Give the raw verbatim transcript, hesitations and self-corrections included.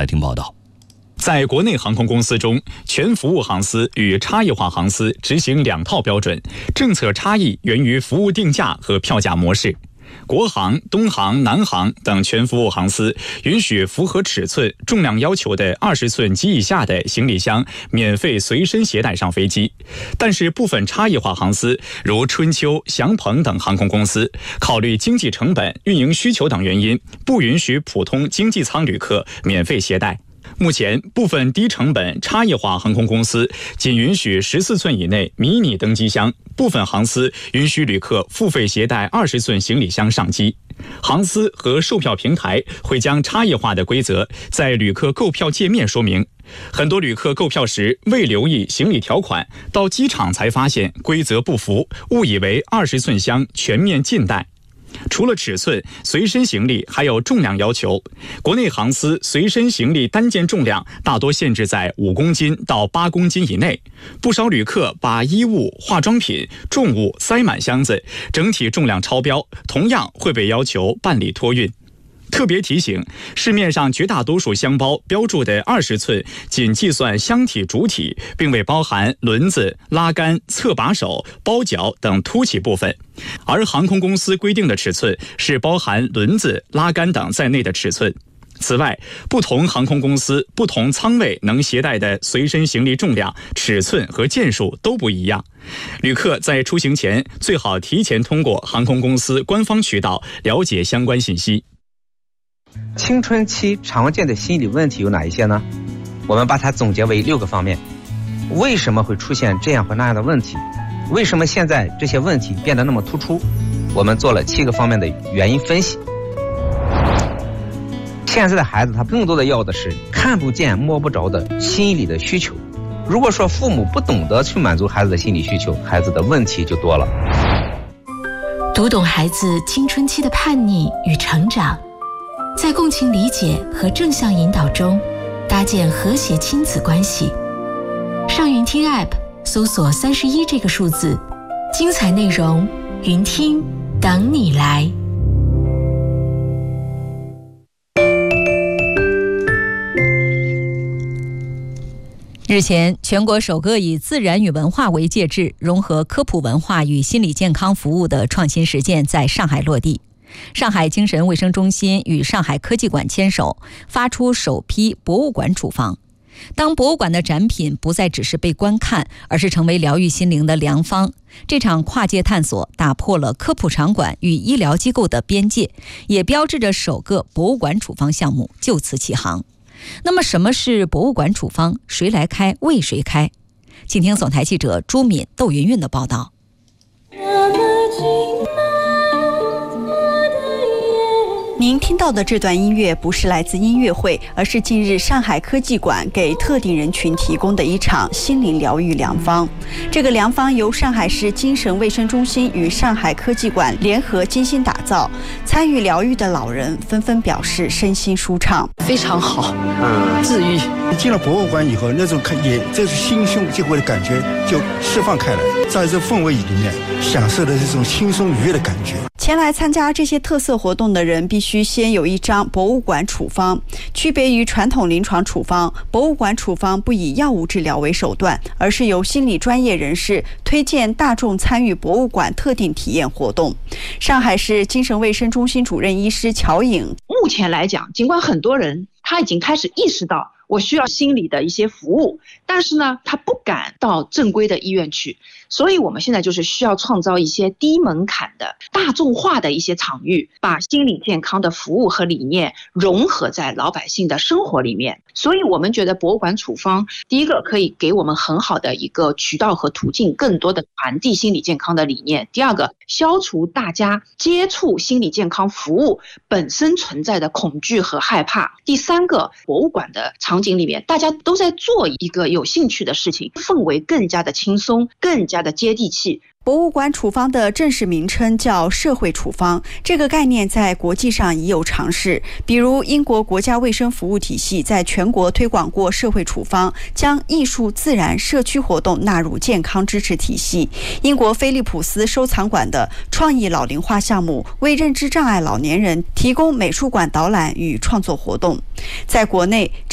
听报道。 在国内航空公司中，全服务航司与差异化航司执行两套标准，政策差异源于服务定价和票价模式。国航、东航、南航等全服务航司允许符合尺寸、重量要求的二十寸及以下的行李箱免费随身携带上飞机，但是部分差异化航司，如春秋、祥鹏等航空公司，考虑经济成本、运营需求等原因，不允许普通经济舱旅客免费携带。目前，部分低成本差异化航空公司仅允许十四寸以内迷你登机箱，部分航司允许旅客付费携带二十寸行李箱上机。航司和售票平台会将差异化的规则在旅客购票界面说明。很多旅客购票时未留意行李条款，到机场才发现规则不符，误以为二十寸箱全面禁带。除了尺寸，随身行李还有重量要求。国内航司随身行李单件重量大多限制在五公斤到八公斤以内，不少旅客把衣物、化妆品、重物塞满箱子，整体重量超标，同样会被要求办理托运。特别提醒，市面上绝大多数箱包标注的二十寸仅计算箱体主体，并未包含轮子、拉杆、侧把手、包角等凸起部分，而航空公司规定的尺寸是包含轮子、拉杆等在内的尺寸。此外，不同航空公司不同舱位能携带的随身行李重量、尺寸和件数都不一样。旅客在出行前最好提前通过航空公司官方渠道了解相关信息。 青春期常见的心理问题有哪一些呢？我们把它总结为六个方面。为什么会出现这样或那样的问题？为什么现在这些问题变得那么突出？我们做了七个方面的原因分析。现在的孩子他更多的要的是看不见摸不着的心理的需求。如果说父母不懂得去满足孩子的心理需求，孩子的问题就多了。 读懂孩子青春期的叛逆与成长，在共情理解和正向引导中搭建和谐亲子关系。上云听 App 搜索三十一这个数字，精彩内容云听等你来。 日前，全国首个以自然与文化为介质，融合科普文化与心理健康服务的创新实践在上海落地。上海精神卫生中心与上海科技馆牵手，发出首批博物馆处方。当博物馆的展品不再只是被观看，而是成为疗愈心灵的良方，这场跨界探索打破了科普场馆与医疗机构的边界，也标志着首个博物馆处方项目就此起航。那么什么是博物馆处方？谁来开？为谁开？请听总台记者朱敏、窦云云的报道。 您听到的这段音乐不是来自音乐会，而是近日上海科技馆给特定人群提供的一场心灵疗愈良方。这个良方由上海市精神卫生中心与上海科技馆联合精心打造，参与疗愈的老人纷纷表示身心舒畅， 非常好，嗯，治愈。 进了博物馆以后，那种看也这是心胸这会的感觉就释放开来，在这氛围里面享受的这种轻松愉悦的感觉。 前来参加这些特色活动的人必须先有一张博物馆处方。区别于传统临床处方，博物馆处方不以药物治疗为手段，而是由心理专业人士推荐大众参与博物馆特定体验活动。上海市精神卫生中心主任医师乔颖， 目前来讲，尽管很多人他已经开始意识到我需要心理的一些服务，但是呢，他不敢到正规的医院去，所以我们现在就是需要创造一些低门槛的大众化的一些场域，把心理健康的服务和理念融合在老百姓的生活里面。所以我们觉得博物馆处方，第一个可以给我们很好的一个渠道和途径，更多的传递心理健康的理念；第二个，消除大家接触心理健康服务本身存在的恐惧和害怕；第三个，博物馆的场景里面大家都在做一个有兴趣的事情，氛围更加的轻松，更加的接地气。 博物馆处方的正式名称叫社会处方，这个概念在国际上已有尝试，比如英国国家卫生服务体系在全国推广过社会处方，将艺术、自然、社区活动纳入健康支持体系。英国菲利普斯收藏馆的创意老龄化项目为认知障碍老年人提供美术馆导览与创作活动。在国内，